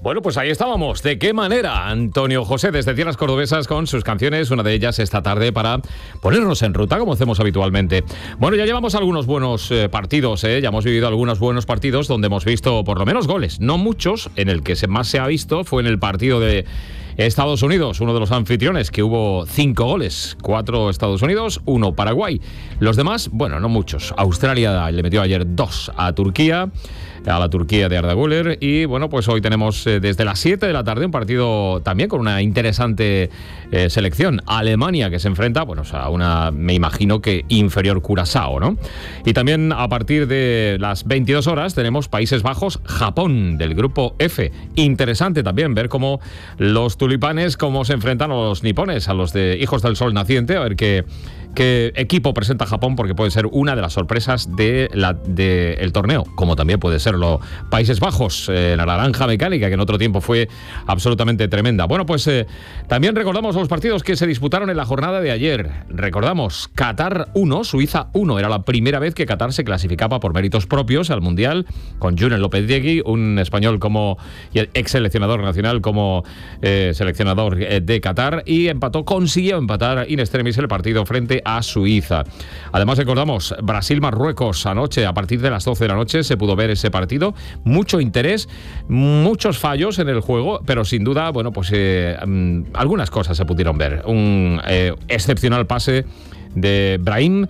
Bueno, pues ahí estábamos. ¿De qué manera? Antonio José desde Tierras Cordobesas con sus canciones, una de ellas esta tarde para ponernos en ruta como hacemos habitualmente. Bueno, ya llevamos algunos buenos partidos, ya hemos vivido algunos buenos partidos donde hemos visto por lo menos goles, no muchos. En el que más se ha visto fue en el partido de Estados Unidos, uno de los anfitriones, que hubo 5 goles, 4 Estados Unidos, 1 Paraguay. Los demás, bueno, no muchos. Australia le metió ayer 2 a Turquía, a la Turquía de Arda Güler, y bueno, pues hoy tenemos desde las 7 de la tarde un partido también con una interesante selección. Alemania, que se enfrenta, bueno, a una, me imagino que inferior Curazao, ¿no? Y también a partir de las 22 horas tenemos Países Bajos, Japón, del grupo F. Interesante también ver cómo los tulipanes, cómo se enfrentan a los nipones, a los de Hijos del Sol Naciente, a ver qué equipo presenta Japón, porque puede ser una de las sorpresas del torneo, como también puede serlo Países Bajos, la naranja mecánica, que en otro tiempo fue absolutamente tremenda. Bueno, pues también recordamos los partidos que se disputaron en la jornada de ayer. Recordamos Qatar 1, Suiza 1. Era la primera vez que Qatar se clasificaba por méritos propios al Mundial, con Julen Lopetegui, un español como ex seleccionador nacional, como seleccionador de Qatar, y consiguió empatar in extremis el partido frente a Suiza. Además, recordamos Brasil-Marruecos anoche, a partir de las 12 de la noche se pudo ver ese partido. Mucho interés, muchos fallos en el juego, pero sin duda, bueno, pues algunas cosas se pudieron ver. Un excepcional pase de Brahim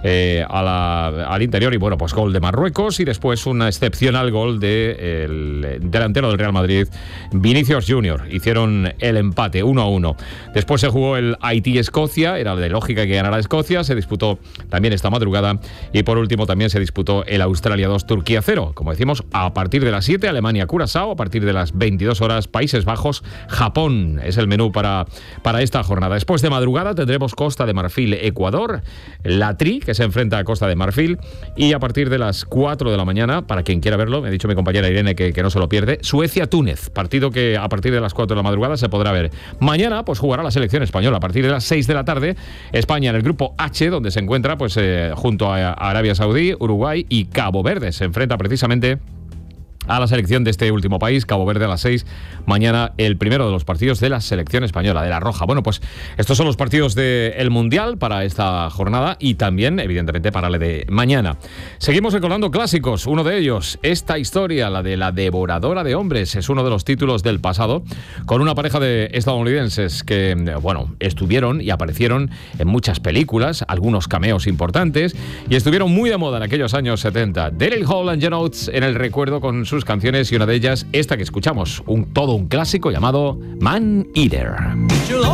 al interior, y bueno, pues gol de Marruecos, y después un excepcional gol del delantero del Real Madrid, Vinicius Junior. Hicieron el empate 1-1. Después se jugó el Haití-Escocia, era de lógica que ganara Escocia, se disputó también esta madrugada, y por último también se disputó el Australia 2, Turquía 0. Como decimos, a partir de las 7, Alemania-Curazao, a partir de las 22 horas, Países Bajos, Japón. Es el menú para esta jornada. Después de madrugada tendremos Costa de Marfil, Ecuador, la Tri, que se enfrenta a Costa de Marfil, y a partir de las 4 de la mañana, para quien quiera verlo, me ha dicho mi compañera Irene que no se lo pierde, Suecia-Túnez, partido que a partir de las 4 de la madrugada se podrá ver. Mañana pues jugará la selección española a partir de las 6 de la tarde, España en el grupo H, donde se encuentra pues junto a Arabia Saudí, Uruguay y Cabo Verde. Se enfrenta precisamente a la selección de este último país, Cabo Verde, a las 6. Mañana el primero de los partidos de la selección española, de la Roja. Bueno, pues estos son los partidos del Mundial para esta jornada, y también, evidentemente, para la de mañana. Seguimos recordando clásicos. Uno de ellos, esta historia, la de La Devoradora de Hombres, es uno de los títulos del pasado, con una pareja de estadounidenses que, bueno, estuvieron y aparecieron en muchas películas, algunos cameos importantes, y estuvieron muy de moda en aquellos años 70. Daryl Hall and John Oates en el recuerdo con sus canciones, y una de ellas, esta que escuchamos, todo un clásico llamado Man Eater.